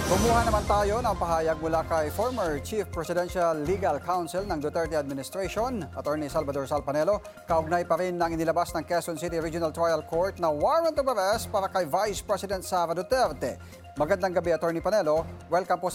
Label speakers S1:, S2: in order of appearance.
S1: Kumuha naman tayo ng pahayag mula kay former Chief Presidential Legal Counsel ng Duterte Administration, Attorney Salvador Salpanelo, kaugnay pa rin ng inilabas ng Quezon City Regional Trial Court na warrant of arrest para kay Vice President Sara Duterte. Magandang gabi, Attorney Panelo. Welcome po